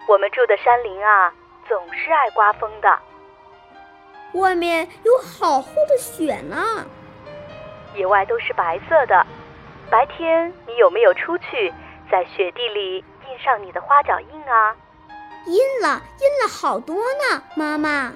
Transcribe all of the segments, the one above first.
我们住的山林啊，总是爱刮风的。 外面有好厚的雪呢。 野外都是白色的。白天你有没有出去，在雪地里印上你的花脚印啊？ 印了好多呢，妈妈。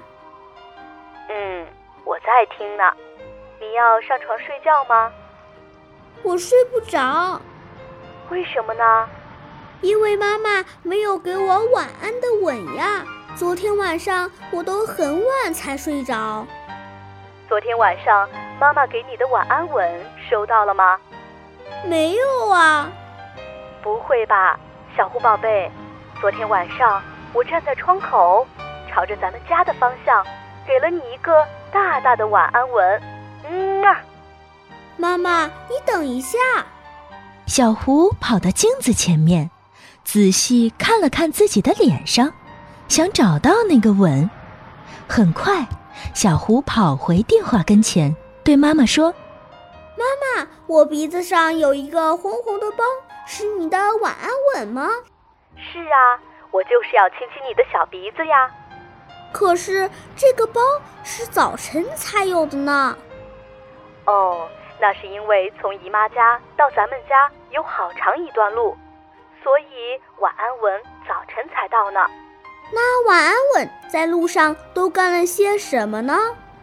我在听呢。你要上床睡觉吗？ 我睡不着。 为什么呢？ 因为妈妈没有给我晚安的吻呀。昨天晚上我都很晚才睡着。 昨天晚上妈妈给你的晚安吻收到了吗？ 没有啊。 不会吧，小虎宝贝，昨天晚上我站在窗口，朝着咱们家的方向，给了你一个大大的晚安吻。 妈妈，你等一下。 小虎跑到镜子前面，仔细看了看自己的脸上，想找到那个吻。很快，小虎跑回电话跟前，对妈妈说： 妈妈，我鼻子上有一个红红的包，是你的晚安吻吗？ 是啊，我就是要亲亲你的小鼻子呀。 可是这个包是早晨才有的呢。 哦，那是因为从姨妈家到咱们家有好长一段路，所以晚安吻早晨才到呢。 那晚安吻在路上都干了些什么呢？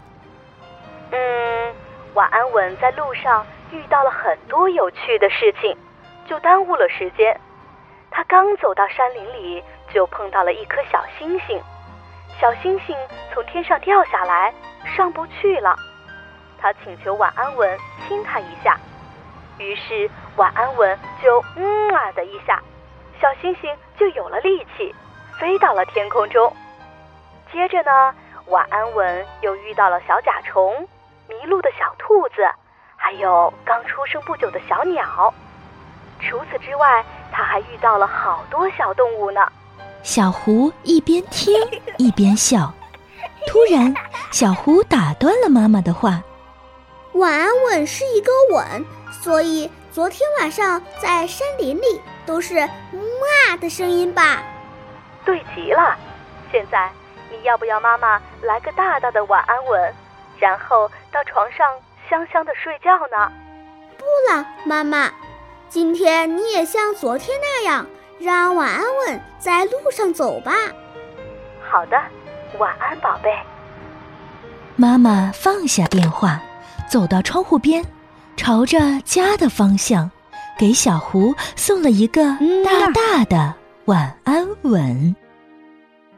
晚安吻在路上遇到了很多有趣的事情，就耽误了时间。他刚走到山林里，就碰到了一颗小星星。小星星从天上掉下来，上不去了。他请求晚安吻亲他一下，于是晚安吻就的一下，小星星就有了力气，飞到了天空中。接着呢，晚安吻又遇到了小甲虫、迷路的小兔子，还有刚出生不久的小鸟。除此之外，他还遇到了好多小动物呢。 小虎一边听一边笑。突然，小虎打断了妈妈的话： 晚安吻是一个吻，所以昨天晚上在山林里都是哇的声音吧？ 对极了。现在你要不要妈妈来个大大的晚安吻，然后到床上香香的睡觉呢？ 不了，妈妈，今天你也像昨天那样，让晚安吻在路上走吧。 好的，晚安宝贝。 妈妈放下电话，走到窗户边，朝着家的方向，给小虎送了一个大大的晚安吻。